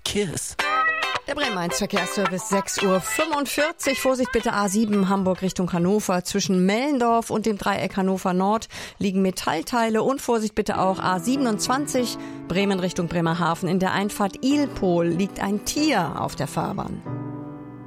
Kiss. Der Bremen 1 Verkehrsservice, 6:45 Uhr. Vorsicht bitte A7 Hamburg Richtung Hannover. Zwischen Mellendorf und dem Dreieck Hannover Nord liegen Metallteile. Und Vorsicht bitte auch A27 Bremen Richtung Bremerhaven. In der Einfahrt Ilpol liegt ein Tier auf der Fahrbahn.